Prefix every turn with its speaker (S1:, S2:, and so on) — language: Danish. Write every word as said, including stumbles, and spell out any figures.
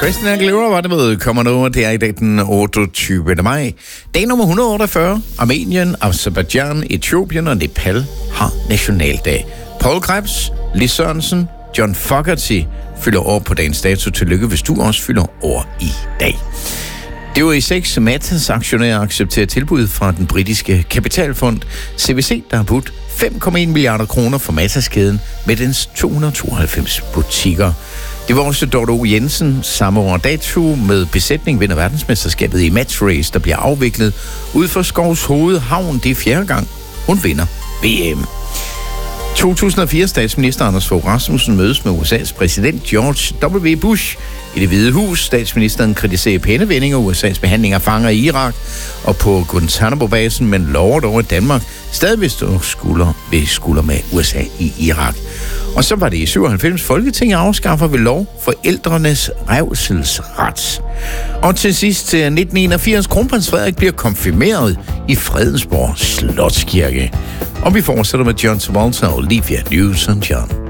S1: Christina Aguilera var det med kommer nu. Det er i dag den otteogtyvende maj. Dag nummer et hundrede otteogfyrre. Armenien, Aserbajdsjan, Etiopien og Nepal har nationaldag. Paul Krebs, Lis Sørensen, John Fogerty fylder år på dagens dato. Tillykke, hvis du også fylder år i dag. Det var i seks Matas aktionærer accepterer tilbud fra den britiske kapitalfond C V C, der har budt fem komma en milliarder kroner for Matas-kæden med dens to hundrede tooghalvfems butikker. Det var også Dorte O. Jensen samme år dato med besætning vinder verdensmesterskabet i match race, der bliver afviklet ud for Skovs Hoved Havn. Det er fjerde gang, hun vinder V M. to tusind og fire statsminister Anders Fogh Rasmussen mødes med U S A's præsident George W. Bush i Det Hvide Hus. Statsministeren kritiserer pæne vendinger U S A's behandling af fanger i Irak og på Guantanamo-basen, men lover dog, at Danmark stadig vil stå skulder ved skulder med U S A i Irak. Og så var det i syvoghalvfems Folketinget afskaffer ved lov forældrenes revselsret. Og til sidst nitten enogfirs kronprins Frederik bliver konfirmeret i Fredensborg Slotskirke. Og vi fortsætter med John Travolta og Olivia Newton-John.